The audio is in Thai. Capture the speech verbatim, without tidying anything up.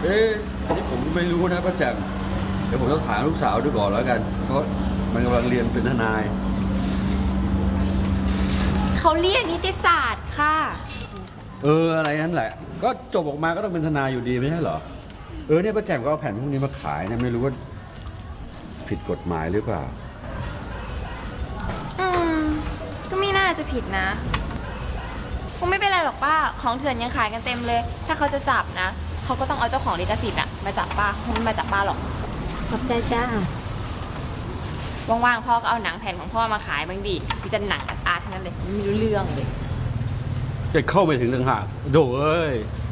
เอ๊ะอันนี้ผมไม่รู้นะป้าแจ่มเดี๋ยวผมต้องถามลูกสาวดูก่อนแล้วกันเพราะมันกำลังเรียนเป็นทนายเขาเรียนนิติศาสตร์ค่ะเอออะไรนั่นแหละก็จบออกมาก็ต้องเป็นทนายอยู่ดีไม่ใช่เหรอเออเนี่ยป้าแจ่มก็เอาแผ่นพวกนี้มาขายเนี่ยไม่รู้ว่าผิดกฎหมายหรือเปล่าอืมก็ไม่น่าจะผิดนะคงไม่เป็นไรหรอกป้าของเถื่อนยังขายกันเต็มเลยถ้าเขาจะจับนะเขาก็ต้องเอาเจ้าของลิขสิทธิ์อะมาจับป้าคงไม่มาจับป้าหรอกขอบใจจ้าว่างๆพ่อก็เอาหนังแผ่นของพ่อมาขายบ้างดิที่จะหนังกับอาร์ตทั้งนั้นเลยไม่รู้เรื่องเลยจะเข้าไปถึงเรื่องหากโดเอ้ย